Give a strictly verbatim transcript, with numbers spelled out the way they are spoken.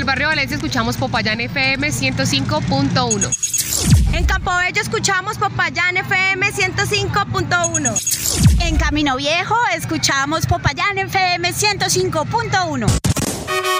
el barrio Valencia escuchamos Popayán F M ciento cinco punto uno. En Campobello escuchamos Popayán F M ciento cinco punto uno. En Camino Viejo escuchamos Popayán F M ciento cinco punto uno.